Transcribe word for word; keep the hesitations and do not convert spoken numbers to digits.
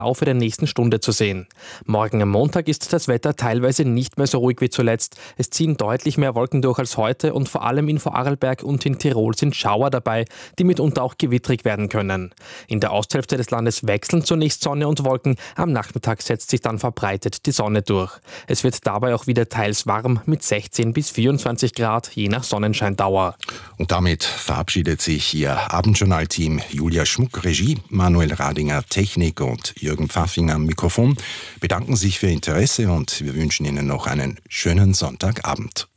Laufe der nächsten Stunde zu sehen. Morgen am Montag ist das Wetter teilweise nicht mehr so ruhig wie zuletzt. Es ziehen deutlich mehr Wolken durch als heute und vor allem in Vorarlberg und in Tirol sind Schauer dabei, die mitunter auch gewittrig werden können. In der Osthälfte des Landes wechseln zunächst Sonne und Wolken, am Nachmittag setzt sich dann verbreitet die Sonne durch. Es wird dabei auch wieder teils warm mit sechzehn bis vierundzwanzig Grad, je nach Sonnenscheindauer. Und damit verabschiedet sich Ihr Abendjournal-Team. Julia Schmuck, Regie, Manuel Radinger, Technik und Jürgen Pfaffinger am Mikrofon bedanken sich für Ihr Interesse und wir wünschen Ihnen noch einen schönen Sonntagabend.